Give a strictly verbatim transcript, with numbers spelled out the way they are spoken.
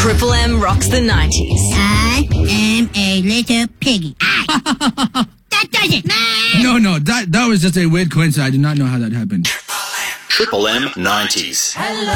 Triple M rocks the nineties. I am a little piggy. I. That does it. No, no, that that was just a weird coincidence. I did not know how that happened. Triple M nineties.